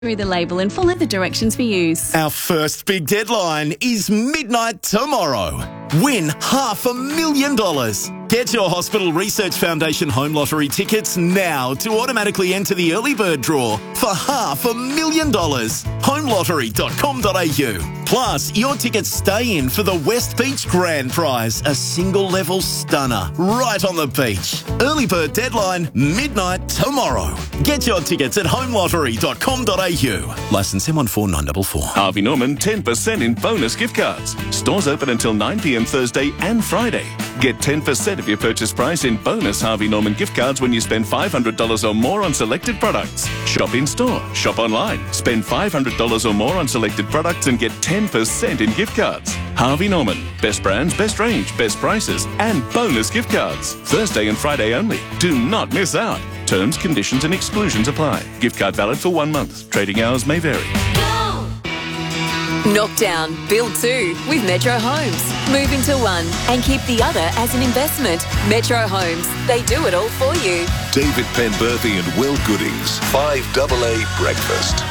through the label and follow the directions for use. Our first big deadline is midnight tomorrow. Win $500,000. Get your Hospital Research Foundation Home Lottery tickets now to automatically enter the early bird draw for $500,000. Homelottery.com.au. Plus, your tickets stay in for the West Beach Grand Prize, a single-level stunner right on the beach. Early bird deadline, midnight tomorrow. Get your tickets at homelottery.com.au. Licence M14944. Harvey Norman 10% in bonus gift cards. Stores open until 9 p.m. Thursday and Friday. Get 10% of your purchase price in bonus Harvey Norman gift cards when you spend $500 or more on selected products. Shop in store, shop online. Spend $500 or more on selected products and get 10% in gift cards. Harvey Norman. Best brands, best range, best prices, and bonus gift cards. Thursday and Friday only. Do not miss out. Terms, conditions and exclusions apply. Gift card valid for 1 month. Trading hours may vary. Knock down, build two with Metro Homes. Move into one and keep the other as an investment. Metro Homes, they do it all for you. David Penberthy and Will Goodings, 5AA Breakfast.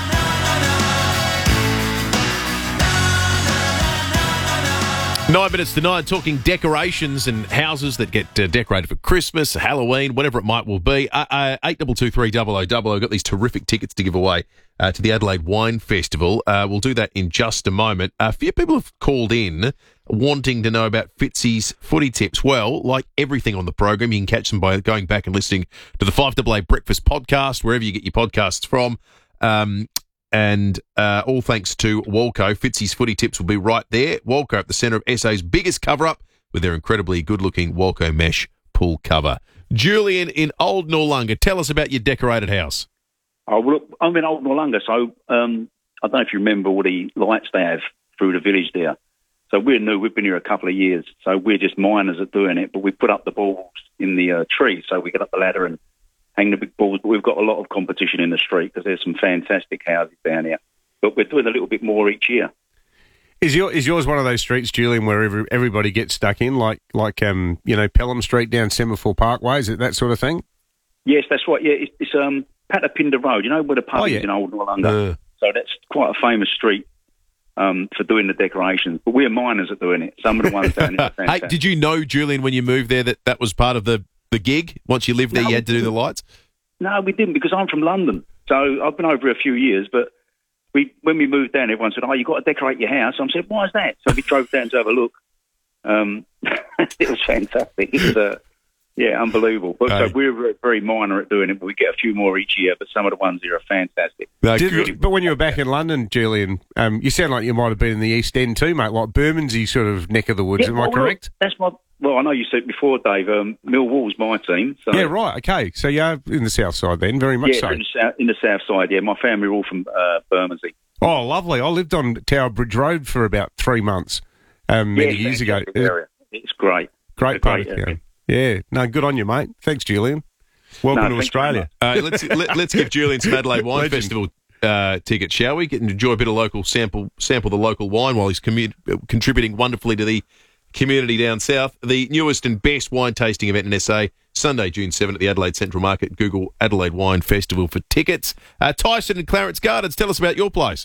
9 minutes to 9, talking decorations and houses that get decorated for Christmas, Halloween, whatever it might well be. 8223 got these terrific tickets to give away to the Adelaide Wine Festival. We'll do that in just a moment. A few people have called in wanting to know about Fitzy's footy tips. Well, like everything on the program, you can catch them by going back and listening to the 5AA Breakfast podcast, wherever you get your podcasts from. And all thanks to Walco. Fitzy's footy tips will be right there. Walco at the centre of SA's biggest cover-up with their incredibly good-looking Walco mesh pool cover. Julian in Old Noarlunga, tell us about your decorated house. Oh, well, I'm in Old Noarlunga, so I don't know if you remember all the lights they have through the village there. So we're new. We've been here a couple of years, so we're just miners at doing it. But we put up the balls in the tree, so we get up the ladder and hang the big balls, but we've got a lot of competition in the street because there's some fantastic houses down here. But we're doing a little bit more each year. Is yours one of those streets, Julian, where everybody gets stuck in, like Pelham Street down Semaphore Parkway? Is it that sort of thing? Yes, that's right. Yeah, it's Patapinda Road. You know where the pub is in Old Noarlunga? So that's quite a famous street for doing the decorations. But we're miners at doing it. Some of the ones down here are fantastic. Hey, did you know, Julian, when you moved there that was part of the gig? Once you lived there, you had to do the lights? No, we didn't, because I'm from London. So I've been over a few years, but when we moved down, everyone said, you've got to decorate your house. I said, why is that? So we drove down to have a look. It was fantastic. It was, unbelievable. But so we're very minor at doing it, but we get a few more each year, but some of the ones here are fantastic. But when you were back in London, Julian, you sound like you might have been in the East End too, mate, like Bermondsey sort of neck of the woods. Am I correct? Well, I know you said before, Dave, Millwall's my team. So. Yeah, right, okay. So you're in the south side then, very much so. Yeah, in the south side, yeah. My family are all from Bermondsey. Oh, lovely. I lived on Tower Bridge Road for about 3 months many years ago. It's great. Great part of town. Yeah, no, good on you, mate. Thanks, Julian. Welcome to Australia. Let's give Julian some Adelaide Wine Festival tickets, shall we? Get and enjoy a bit of local sample the local wine while he's contributing wonderfully to the community down south. The newest and best wine tasting event in SA, Sunday, June 7 at the Adelaide Central Market. Google Adelaide Wine Festival for tickets. Tyson and Clarence Gardens, tell us about your place.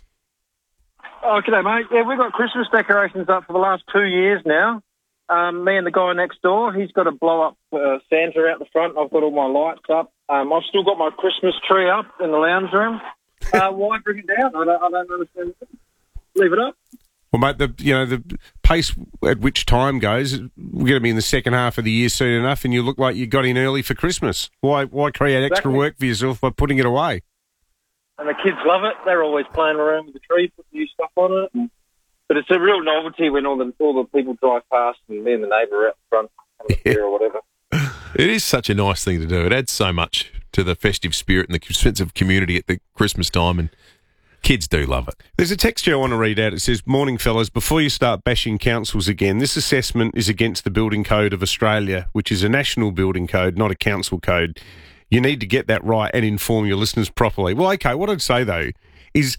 Oh, g'day, mate. Yeah, we've got Christmas decorations up for the last 2 years now. Me and the guy next door, he's got a blow-up Santa out the front. I've got all my lights up. I've still got my Christmas tree up in the lounge room. Why bring it down? I don't understand. Leave it up. Well, mate, the pace at which time goes, we're going to be in the second half of the year soon enough, and you look like you got in early for Christmas. Why create extra work for yourself by putting it away? And the kids love it. They're always playing around with the tree, putting new stuff on it. But it's a real novelty when all the people drive past and me and the neighbour are out front or whatever. It is such a nice thing to do. It adds so much to the festive spirit and the sense of community at the Christmas time, and kids do love it. There's a text here I want to read out. It says, "Morning, fellas. Before you start bashing councils again, this assessment is against the Building Code of Australia, which is a national building code, not a council code. You need to get that right and inform your listeners properly." Well, okay, what I'd say, though, is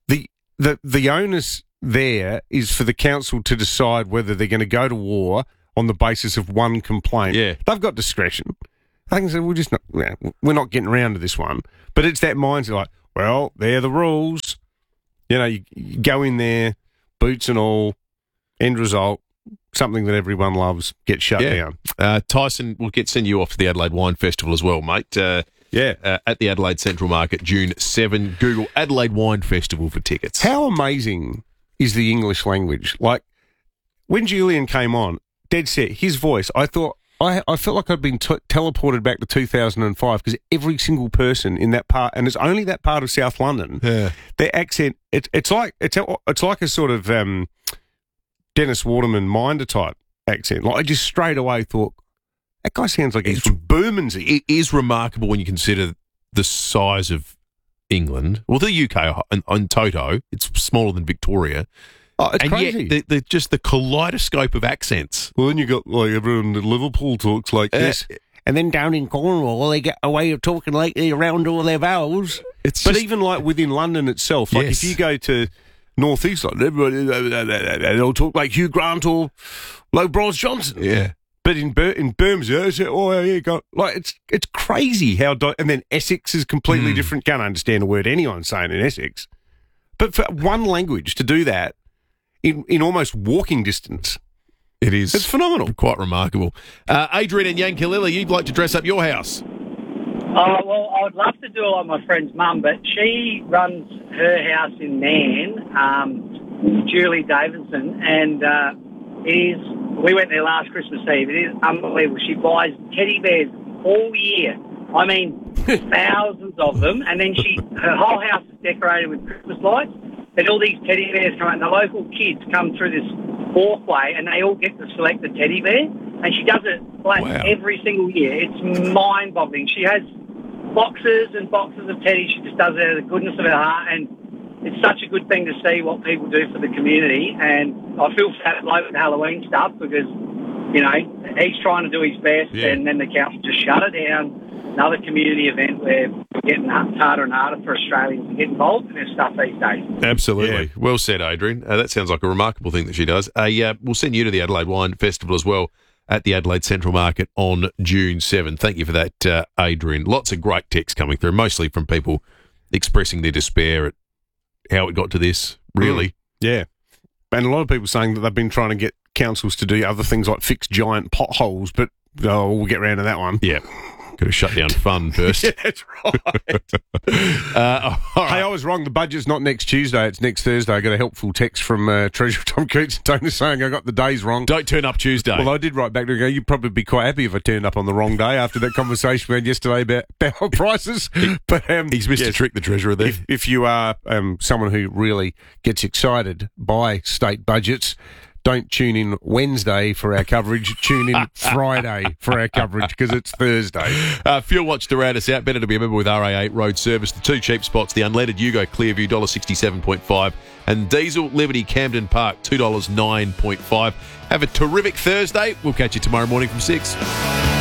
the onus there is for the council to decide whether they're going to go to war on the basis of one complaint. Yeah. They've got discretion. They can say, we're not getting around to this one. But it's that mindset like, well, they're the rules. You know, you go in there, boots and all, end result, something that everyone loves, gets shut down. Tyson, we'll send you off to the Adelaide Wine Festival as well, mate. At the Adelaide Central Market, June 7. Google Adelaide Wine Festival for tickets. How amazing is the English language? Like, when Julian came on, dead set, his voice, I thought, I felt like I'd been teleported back to 2005 because every single person in that part, and it's only that part of South London, their accent, it's like a sort of Dennis Waterman Minder type accent. Like, I just straight away thought, that guy sounds like he's from Bermondsey. It is remarkable when you consider the size of England. Well, the UK on toto, it's smaller than Victoria. Oh, it's and crazy. Yet, just the kaleidoscope of accents. Well, then you got like everyone in Liverpool talks like this. And then down in Cornwall, they get a way of talking like they around all their vowels. But even like within London itself, like if you go to North East, like everybody, they'll talk like Hugh Grant or like Boris Johnson. Yeah. But in Bermondsey, they say, it's crazy how. And then Essex is completely different. Can't understand a word anyone's saying in Essex. But for one language to do that in almost walking distance, it's phenomenal. Quite remarkable. Adrian and Yankalilla, you'd like to dress up your house? Well, I would love to do it like my friend's mum, but she runs her house in Man, Julie Davidson, and we went there last Christmas Eve. It is unbelievable. She buys teddy bears all year. I mean, thousands of them, and then her whole house is decorated with Christmas lights, and all these teddy bears come out, and the local kids come through this walkway, and they all get to select the teddy bear, and she does it every single year. It's mind-boggling. She has boxes and boxes of teddy. She just does it out of the goodness of her heart, and it's such a good thing to see what people do for the community. And I feel for that bloke with the Halloween stuff because, you know, he's trying to do his best, and then the council just shut it down. Another community event where we're getting harder and harder for Australians to get involved in this stuff these days. Absolutely. Yeah. Well said, Adrian. That sounds like a remarkable thing that she does. We'll send you to the Adelaide Wine Festival as well at the Adelaide Central Market on June 7. Thank you for that, Adrian. Lots of great texts coming through, mostly from people expressing their despair at how it got to this, really. Yeah. And a lot of people saying that they've been trying to get councils to do other things like fix giant potholes, but we'll get around to that one. Yeah. Got to shut down fun first. Yeah, that's right. Hey, I was wrong. The budget's not next Tuesday. It's next Thursday. I got a helpful text from Treasurer Tom Cootes and Tony saying I got the days wrong. Don't turn up Tuesday. Well, I did write back to go, you'd probably be quite happy if I turned up on the wrong day after that conversation we had yesterday about power prices. But he's missed a trick, the Treasurer, there. If you are someone who really gets excited by state budgets, don't tune in Wednesday for our coverage. Tune in Friday for our coverage because it's Thursday. Fuel Watch to round us out. Better to be a member with RA8 Road Service. The two cheap spots, the unleaded Yugo Clearview, $1.67.5, and Diesel Liberty Camden Park, $2.09.5. Have a terrific Thursday. We'll catch you tomorrow morning from 6.